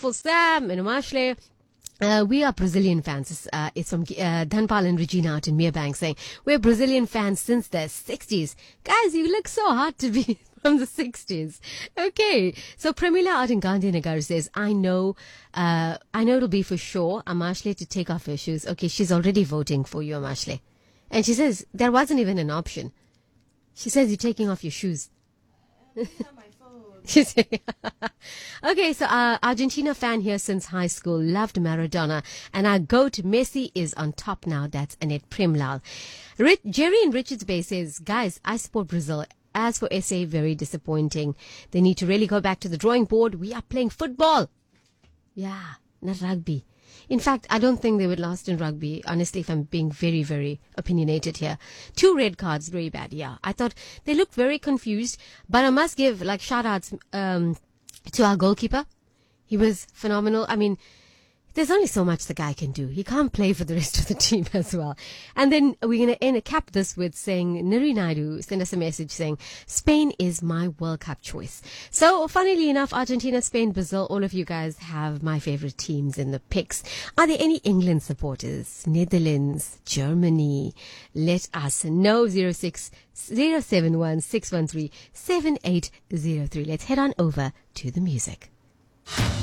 beautiful Sam and Amashle. We are Brazilian fans. It's from Dhanpal and Regina out in Merebank saying, we're Brazilian fans since the 60s. Guys, you look so hard to be from the 60s. Okay. So Pramila out in Gandhinagar says, I know it'll be for sure Amashle to take off her shoes. Okay, she's already voting for you, Amashle. And she says, there wasn't even an option. She says, you're taking off your shoes. Okay, so Argentina fan here since high school, loved Maradona, and our goat Messi is on top now. That's Annette Primlal. Jerry in Richards Bay says, guys, I support Brazil. As for SA, very disappointing. They need to really go back to the drawing board. We are playing football. Yeah, not rugby. In fact, I don't think they would last in rugby, honestly, if I'm being very, very opinionated here. 2 red cards, very bad, yeah. I thought they looked very confused, but I must give, shout-outs to our goalkeeper. He was phenomenal. I mean, there's only so much the guy can do. He can't play for the rest of the team as well. And then we're going to cap this with saying, Niri Naidu sent us a message saying, Spain is my World Cup choice. So, funnily enough, Argentina, Spain, Brazil, all of you guys have my favorite teams in the picks. Are there any England supporters? Netherlands, Germany? Let us know. 06071 613 7803. Let's head on over to the music.